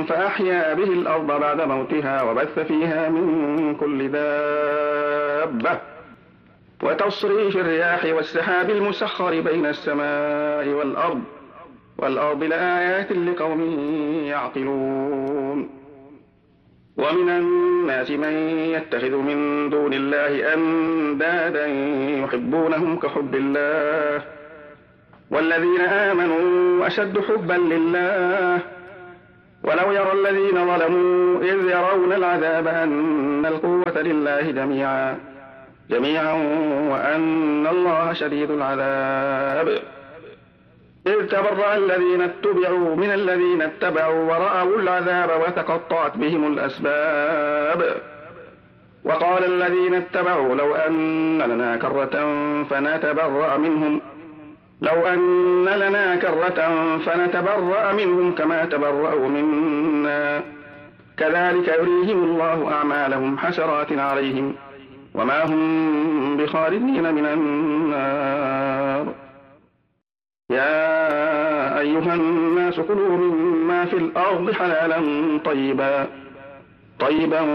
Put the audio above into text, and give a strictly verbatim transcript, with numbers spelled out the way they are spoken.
فأحيا به الأرض بعد موتها وبث فيها من كل دابة وتصريف الرياح والسحاب المسخر بين السماء والأرض والأرض لآيات لقوم يعقلون. ومن الناس من يتخذ من دون الله أندادا يحبونهم كحب الله والذين آمنوا أشد حبا لله ولو يرى الذين ظلموا إذ يرون العذاب أن القوة لله جميعا جميعا وأن الله شديد العذاب. إذ تبرأ الذين اتبعوا من الذين اتبعوا ورأوا العذاب وتقطعت بهم الأسباب. وقال الذين اتبعوا لو أن لنا كرة فنتبرأ منهم لو أن لنا كرة فنتبرأ منهم كما تبرأوا منا كذلك يريهم الله أعمالهم حسرات عليهم وما هم بخارجين من النار. يا أيها الناس كلوا مما في الأرض حلالا طيبا طيبا